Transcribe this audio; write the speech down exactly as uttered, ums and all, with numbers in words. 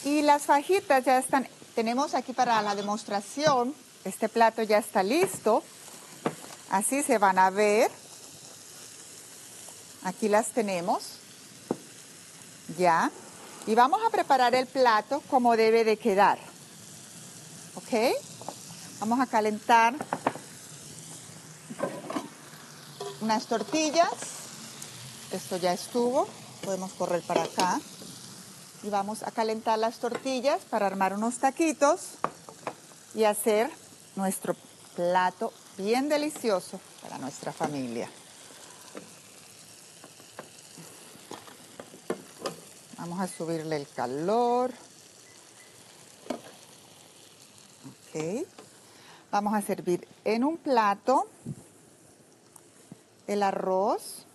Y las fajitas ya están, tenemos aquí para la demostración, este plato ya está listo. Así se van a ver. Aquí las tenemos. Ya. Y vamos a preparar el plato como debe de quedar. ¿Ok? Vamos a calentar unas tortillas. Esto ya estuvo. Podemos correr para acá. Y vamos a calentar las tortillas para armar unos taquitos y hacer nuestro plato bien delicioso para nuestra familia. Vamos a subirle el calor. Ok. Vamos a servir en un plato el arroz.